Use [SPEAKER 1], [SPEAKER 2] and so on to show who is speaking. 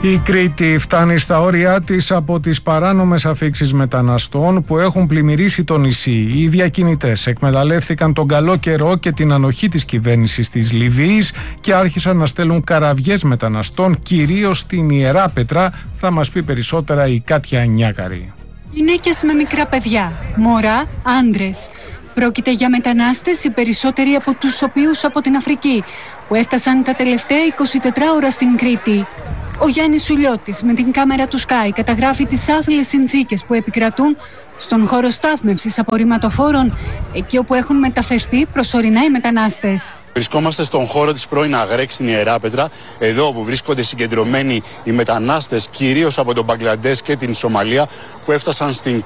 [SPEAKER 1] Η Κρήτη φτάνει στα όρια της από τις παράνομες αφήξεις μεταναστών που έχουν πλημμυρίσει το νησί. Οι διακινητές εκμεταλλεύτηκαν τον καλό καιρό και την ανοχή της κυβέρνησης της Λιβύης και άρχισαν να στέλνουν καραβιές μεταναστών, κυρίως στην Ιεράπετρα. Θα μας πει περισσότερα η Κάτια Νιάκαρη.
[SPEAKER 2] Γυναίκες με μικρά παιδιά, μωρά, άντρες. Πρόκειται για μετανάστες, οι περισσότεροι από τους οποίους από την Αφρική, που έφτασαν τα τελευταία 24 ώρα στην Κρήτη. Ο Γιάννης Σουλιώτης με την κάμερα του Sky καταγράφει τις άθλιες συνθήκες που επικρατούν στον χώρο στάθμευσης απορριμματοφόρων, εκεί όπου έχουν μεταφερθεί προσωρινά οι μετανάστες.
[SPEAKER 3] Βρισκόμαστε στον χώρο της πρώην Αγρέκ στην Ιεράπετρα, εδώ όπου βρίσκονται συγκεντρωμένοι οι μετανάστες, κυρίως από τον Μπαγκλαντές και την Σομαλία, που έφτασαν στην